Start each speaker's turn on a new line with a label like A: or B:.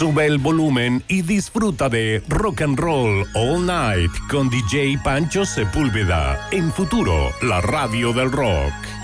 A: Sube el volumen y disfruta de Rock and Roll All Night con DJ Pancho Sepúlveda en Futuro, la radio del rock.